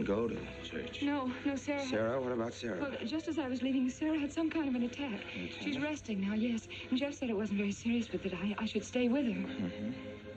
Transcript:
go to church. No, Sarah. Sarah? What about Sarah? Well, just as I was leaving, Sarah had some kind of an attack. She's resting now, yes. And Jeff said it wasn't very serious, but that I should stay with her. Mm-hmm.